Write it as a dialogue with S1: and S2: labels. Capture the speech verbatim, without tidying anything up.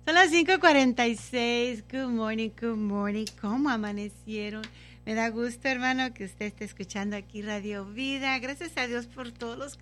S1: Son las cinco cuarenta y seis. Good morning, good morning. ¿Cómo amanecieron? Me da gusto, hermano, que usted esté escuchando aquí Radio Vida. Gracias a Dios por todos los que